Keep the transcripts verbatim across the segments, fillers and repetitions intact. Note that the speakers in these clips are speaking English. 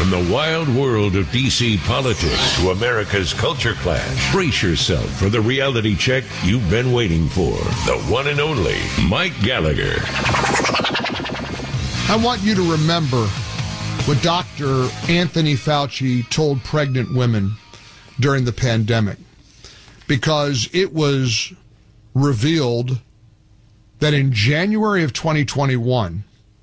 From the wild world of D C politics to America's culture clash, brace yourself for the reality check you've been waiting for. The one and only Mike Gallagher. I want you to remember what Doctor Anthony Fauci told pregnant women during the pandemic, because it was revealed that in January of twenty twenty-one,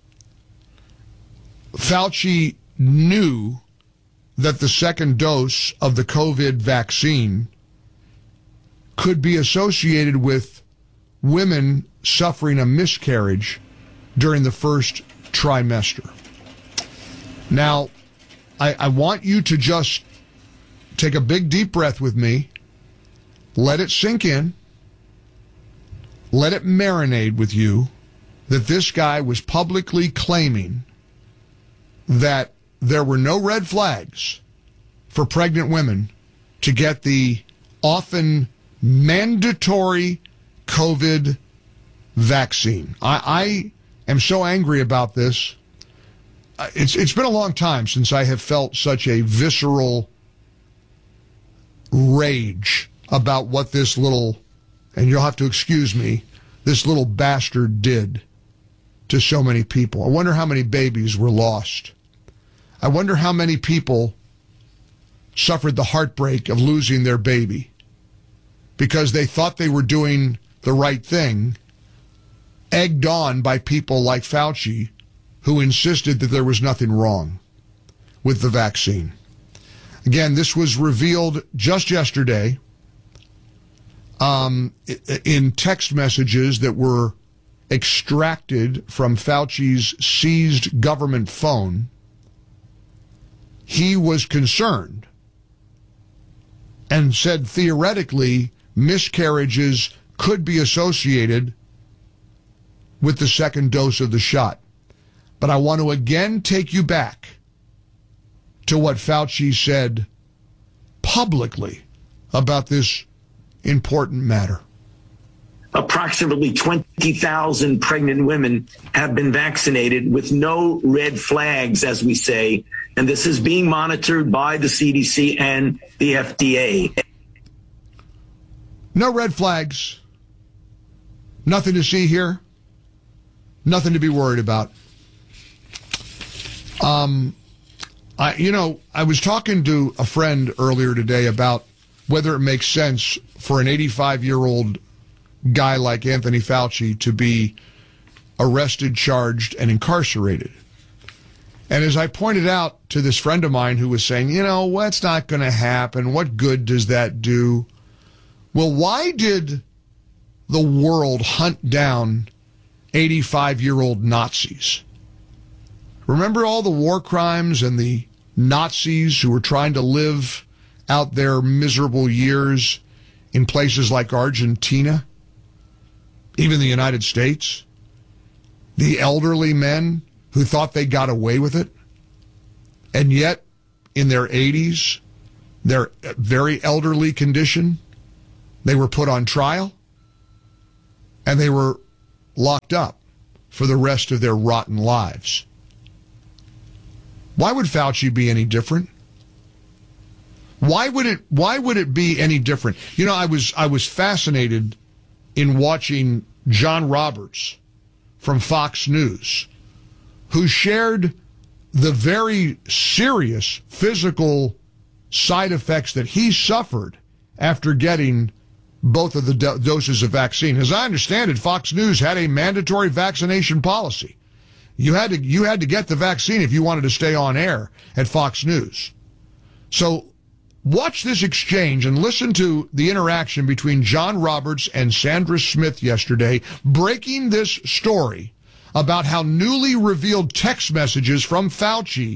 Fauci knew that the second dose of the COVID vaccine could be associated with women suffering a miscarriage during the first trimester. Now, I, I want you to just take a big deep breath with me. Let it sink in. Let it marinate with you that this guy was publicly claiming that there were no red flags for pregnant women to get the often mandatory COVID vaccine. I, I am so angry about this. It's it's been a long time since I have felt such a visceral rage about what this little, and you'll have to excuse me, this little bastard did to so many people. I wonder how many babies were lost. I wonder how many people suffered the heartbreak of losing their baby because they thought they were doing the right thing, egged on by people like Fauci, who insisted that there was nothing wrong with the vaccine. Again, this was revealed just yesterday um, in text messages that were extracted from Fauci's seized government phone. He was concerned and said theoretically miscarriages could be associated with the second dose of the shot. But I want to again take you back to what Fauci said publicly about this important matter. Approximately twenty thousand pregnant women have been vaccinated with no red flags, as we say, and this is being monitored by the C D C and the F D A. No red flags. Nothing to see here. Nothing to be worried about. Um, I, you know, I was talking to a friend earlier today about whether it makes sense for an eighty-five-year-old guy like Anthony Fauci to be arrested, charged, and incarcerated. And as I pointed out to this friend of mine who was saying, you know, what's not going to happen? What good does that do? Well, why did the world hunt down eighty-five-year-old Nazis? Remember all the war crimes and the Nazis who were trying to live out their miserable years in places like Argentina? Even the United States? The elderly men who thought they got away with it? And yet, in their eighties, their very elderly condition, they were put on trial and they were locked up for the rest of their rotten lives. Why would Fauci be any different? Why would it why would it be any different? You know, I was I was fascinated in watching John Roberts from Fox News, who shared the very serious physical side effects that he suffered after getting both of the do- doses of vaccine. As I understand it, Fox News had a mandatory vaccination policy. You had to you had to get the vaccine if you wanted to stay on air at Fox News. So watch this exchange and listen to the interaction between John Roberts and Sandra Smith yesterday, breaking this story about how newly revealed text messages from Fauci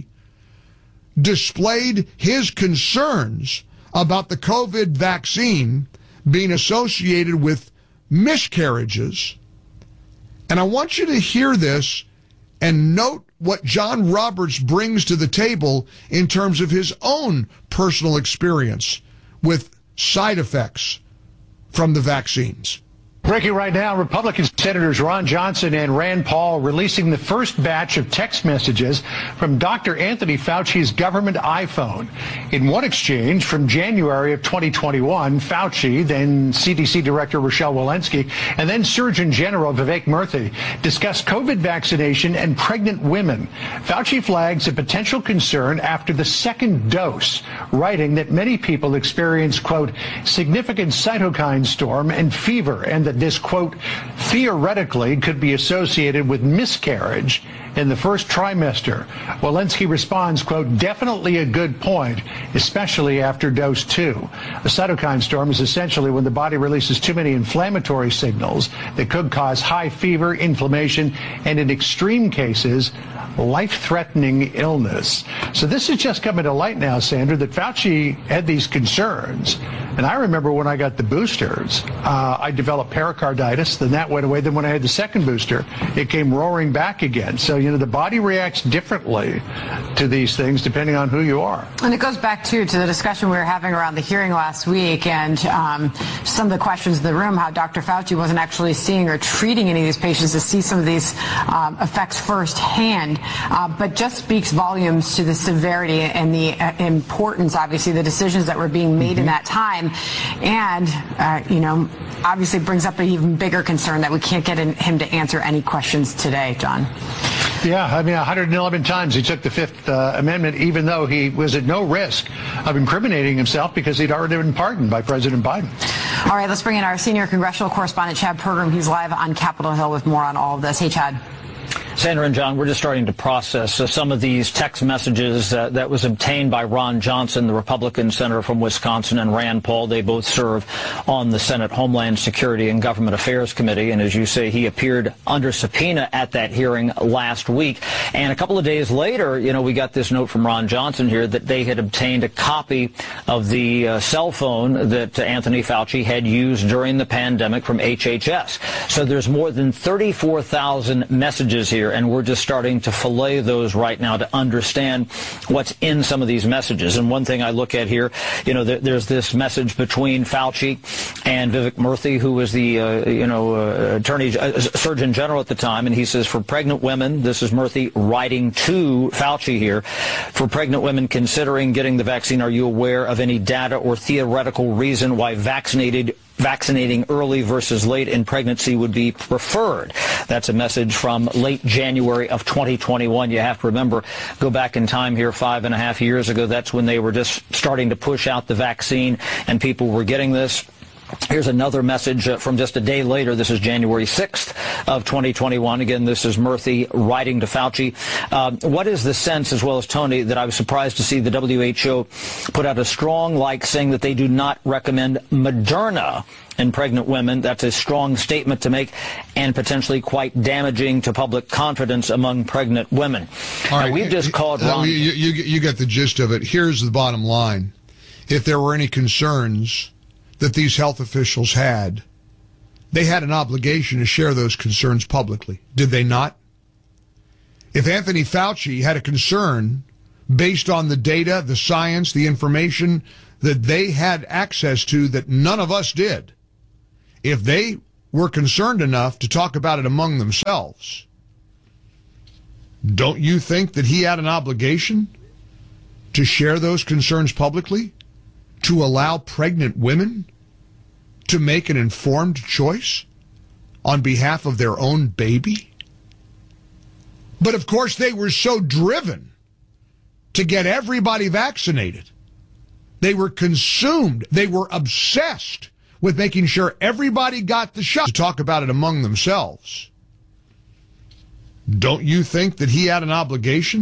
displayed his concerns about the COVID vaccine being associated with miscarriages. And I want you to hear this and note what John Roberts brings to the table in terms of his own personal experience with side effects from the vaccines. Breaking right now, Republican Senators Ron Johnson and Rand Paul releasing the first batch of text messages from Doctor Anthony Fauci's government iPhone. In one exchange from January of twenty twenty-one, Fauci, then C D C Director Rochelle Walensky, and then Surgeon General Vivek Murthy discussed COVID vaccination and pregnant women. Fauci flags a potential concern after the second dose, writing that many people experience, quote, significant cytokine storm and fever, and that this, quote, theoretically could be associated with miscarriage in the first trimester. Walensky responds, quote, definitely a good point, especially after dose two. A cytokine storm is essentially when the body releases too many inflammatory signals that could cause high fever, inflammation, and in extreme cases, life-threatening illness. So this is just coming to light now, Sandra, that Fauci had these concerns. And I remember when I got the boosters, uh, I developed pericarditis, then that went away. Then when I had the second booster, it came roaring back again. So, you know, the body reacts differently to these things depending on who you are. And it goes back, too, to the discussion we were having around the hearing last week and um, some of the questions in the room, how Doctor Fauci wasn't actually seeing or treating any of these patients to see some of these um, effects firsthand. Uh, but just speaks volumes to the severity and the uh, importance, obviously, the decisions that were being made mm-hmm. in that time. And, uh, you know, obviously brings up an even bigger concern that we can't get in, him to answer any questions today, John. Yeah, I mean, one hundred eleven times he took the Fifth uh, Amendment, even though he was at no risk of incriminating himself because he'd already been pardoned by President Biden. All right, let's bring in our senior congressional correspondent, Chad Pergram. He's live on Capitol Hill with more on all of this. Hey, Chad. Sandra and John, we're just starting to process uh, some of these text messages uh, that was obtained by Ron Johnson, the Republican senator from Wisconsin, and Rand Paul. They both serve on the Senate Homeland Security and Government Affairs Committee. And as you say, he appeared under subpoena at that hearing last week. And a couple of days later, you know, we got this note from Ron Johnson here that they had obtained a copy of the uh, cell phone that uh, Anthony Fauci had used during the pandemic from H H S. So there's more than thirty-four thousand messages here, and we're just starting to fillet those right now to understand what's in some of these messages. And one thing I look at here, you know, there, there's this message between Fauci and Vivek Murthy, who was the, uh, you know, uh, attorney, uh, Surgeon General at the time, and he says, for pregnant women, this is Murthy writing to Fauci here, for pregnant women considering getting the vaccine, are you aware of any data or theoretical reason why vaccinated vaccinating early versus late in pregnancy would be preferred? That's a message from late January of twenty twenty-one. You have to remember, go back in time here five and a half years ago. That's when they were just starting to push out the vaccine and people were getting this. Here's another message uh, from just a day later. This is January sixth of twenty twenty-one. Again, this is Murthy writing to Fauci. Um, what is the sense, as well as Tony, that I was surprised to see the W H O put out a strong like saying that they do not recommend Moderna in pregnant women? That's a strong statement to make and potentially quite damaging to public confidence among pregnant women. All right, now, we've just called uh, Ron. You, you, you get the gist of it. Here's the bottom line. If there were any concerns that these health officials had, they had an obligation to share those concerns publicly. Did they not? If Anthony Fauci had a concern based on the data, the science, the information that they had access to that none of us did, if they were concerned enough to talk about it among themselves, don't you think that he had an obligation to share those concerns publicly? To allow pregnant women to make an informed choice on behalf of their own baby? But of course, they were so driven to get everybody vaccinated. They were consumed. They were obsessed with making sure everybody got the shot to talk about it among themselves. Don't you think that he had an obligation